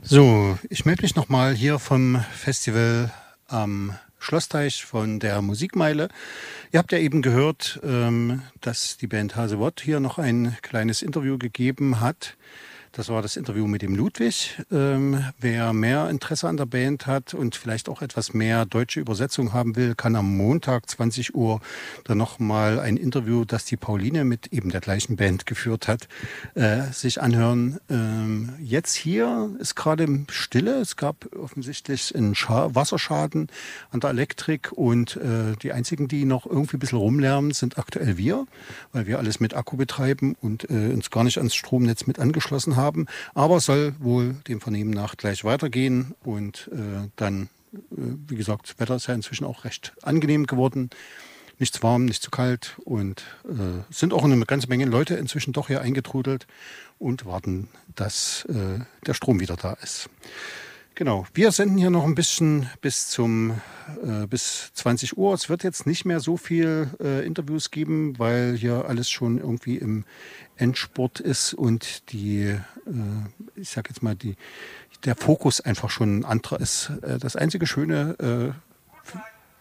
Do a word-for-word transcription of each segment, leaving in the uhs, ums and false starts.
So, ich melde mich nochmal hier vom Festival am Schlossteich von der Musikmeile. Ihr habt ja eben gehört, ähm, dass die Band Hasewott hier noch ein kleines Interview gegeben hat. Das war das Interview mit dem Ludwig. Ähm, wer mehr Interesse an der Band hat und vielleicht auch etwas mehr deutsche Übersetzung haben will, kann am Montag zwanzig Uhr dann nochmal ein Interview, das die Pauline mit eben der gleichen Band geführt hat, äh, sich anhören. Ähm, jetzt hier ist gerade Stille. Es gab offensichtlich einen Scha- Wasserschaden an der Elektrik und äh, die einzigen, die noch irgendwie ein bisschen rumlärmen, sind aktuell wir, weil wir alles mit Akku betreiben und äh, uns gar nicht ans Stromnetz mit angeschlossen haben. Haben. Aber es soll wohl dem Vernehmen nach gleich weitergehen und äh, dann, äh, wie gesagt, das Wetter ist ja inzwischen auch recht angenehm geworden. Nicht zu warm, nicht zu kalt und äh, sind auch eine ganze Menge Leute inzwischen doch hier eingetrudelt und warten, dass äh, der Strom wieder da ist. Genau, wir senden hier noch ein bisschen bis zum äh, bis zwanzig Uhr. Es wird jetzt nicht mehr so viel äh, Interviews geben, weil hier alles schon irgendwie im Endspurt ist und die, äh, ich sag jetzt mal, die, der Fokus einfach schon ein anderer ist. Äh, das einzige Schöne, äh,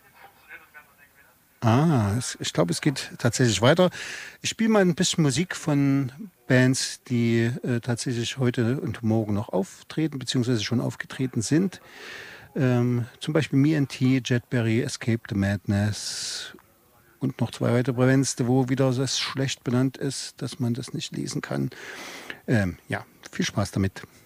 Ah, es, ich glaube, es geht tatsächlich weiter. Ich spiele mal ein bisschen Musik von Bands, die äh, tatsächlich heute und morgen noch auftreten, beziehungsweise schon aufgetreten sind. Ähm, zum Beispiel Me and T, Jetberry, Escape the Madness und noch zwei weitere Bands, wo wieder das schlecht benannt ist, dass man das nicht lesen kann. Ähm, ja, viel Spaß damit.